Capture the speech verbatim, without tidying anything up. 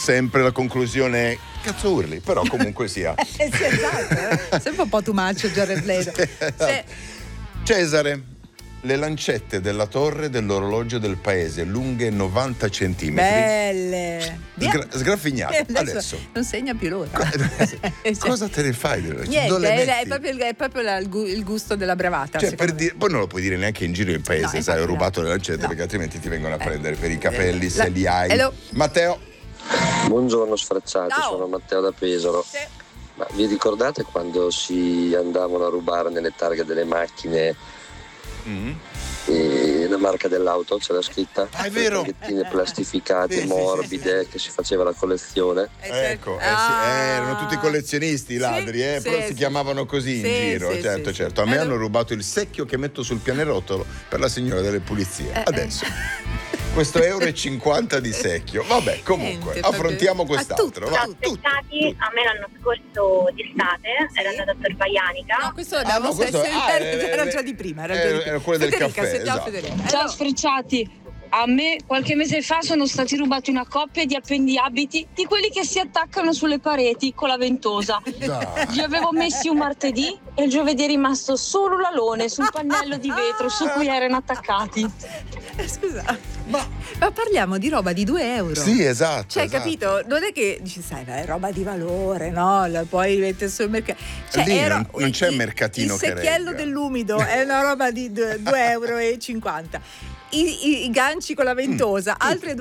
sempre la conclusione è cazzo urli, però comunque sia. eh, sì, esatto, eh. Sempre un po' too much Jared Leto. Sì, esatto. Cioè, Cesare, le lancette della torre dell'orologio del paese, lunghe novanta centimetri. belle. Sgra- sgraffignate. Eh, adesso, Adesso. non segna più l'ora. Cosa te ne fai? Niente, Non le è, metti? è proprio, il, è proprio la- il gu- il gusto della bravata. Cioè, per secondo me. dire, poi non lo puoi dire neanche in giro in paese, No, sai, infatti ho no. rubato le lancette, No. perché altrimenti ti vengono a Eh. prendere per i capelli, Eh, se la- li hai. Hello. Matteo. Buongiorno sfrecciati, Ciao. sono Matteo da Pesaro. Sì. Ma vi ricordate quando si andavano a rubare nelle targhe delle macchine Mm. e la marca dell'auto c'era scritta? Ah, è vero. Le targhettine plastificate, Sì, sì, morbide, che si faceva la collezione. Eh, certo. Ecco, eh sì, Ah. eh, erano tutti collezionisti i Sì, ladri, eh, sì, però si sì. chiamavano così in Sì, giro, sì, certo, sì, certo. A sì. me Eh, hanno lo- rubato il secchio che metto sul pianerottolo per la signora delle pulizie. Eh, Adesso, eh. questo euro e cinquanta di secchio. Vabbè, comunque, Niente, affrontiamo proprio- quest'altro. a va, tutto, tutto, Stati, tutto. a me l'anno scorso d'estate Sì. ero andata a Torvaianica. No, questo Ah, era, no, questo- ah, era, eh, era eh, già di prima. Era, eh, già di prima. era quello del Federica, caffè, sentiamo esatto. Federica. Eh, Ciao no. sfrecciati, a me qualche mese fa sono stati rubati una coppia di appendiabiti di quelli che si attaccano sulle pareti con la ventosa. Dai. Li avevo messi un martedì e il giovedì è rimasto solo l'alone sul pannello di vetro su cui erano attaccati. Eh, Scusa, ma, ma parliamo di roba di due euro. Sì, esatto. Cioè, esatto. capito? Non è che dici, sai, è roba di valore, no? La puoi mettere sul mercato. Cioè, Lì era- non- non c'è il- mercatino il che secchiello regga. dell'umido è una roba di due euro e cinquanta. I, i, i ganci con la ventosa, altre